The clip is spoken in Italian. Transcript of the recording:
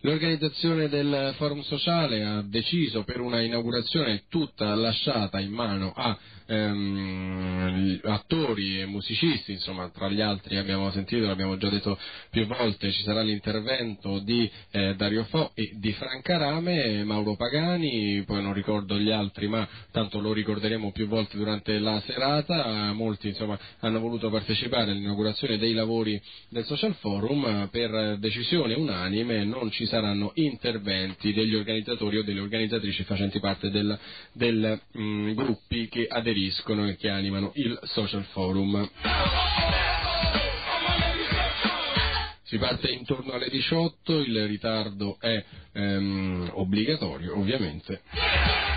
L'organizzazione del Forum Sociale ha deciso per una inaugurazione tutta lasciata in mano a attori e musicisti, insomma, tra gli altri abbiamo sentito, l'abbiamo già detto più volte, ci sarà l'intervento di Dario Fo e di Franca Rame, Mauro Pagani, poi non ricordo gli altri, ma tanto lo ricorderemo più volte durante la serata. Molti insomma hanno voluto partecipare all'inaugurazione dei lavori del Social Forum. Per decisione unanime non ci saranno interventi degli organizzatori o delle organizzatrici facenti parte del gruppi che aderiscono e che animano il Social Forum. Si parte intorno alle 18, il ritardo è obbligatorio ovviamente.